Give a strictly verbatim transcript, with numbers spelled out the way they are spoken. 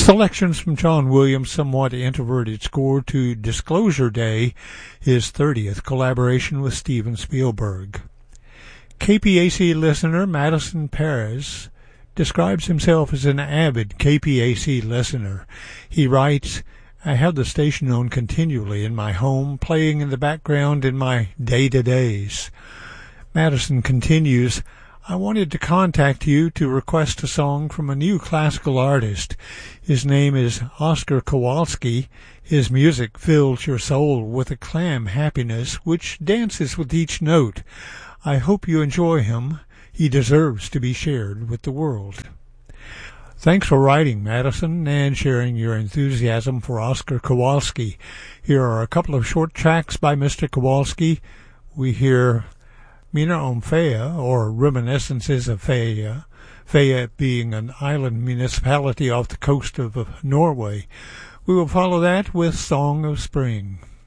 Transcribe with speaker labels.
Speaker 1: Selections from John Williams' somewhat introverted score to Disclosure Day, his thirtieth collaboration with Steven Spielberg. K P A C listener Madison Perez describes himself as an avid K P A C listener. He writes, I have the station on continually in my home, playing in the background in my day-to-days. Madison continues, I wanted to contact you to request a song from a new classical artist. His name is Oscar Kowalski. His music fills your soul with a clam happiness which dances with each note. I hope you enjoy him. He deserves to be shared with the world. Thanks for writing, Madison, and sharing your enthusiasm for Oscar Kowalski. Here are a couple of short tracks by Mister Kowalski. We hear Mina om Fea, or Reminiscences of Fea, Fea being an island municipality off the coast of Norway. We will follow that with Song of Spring.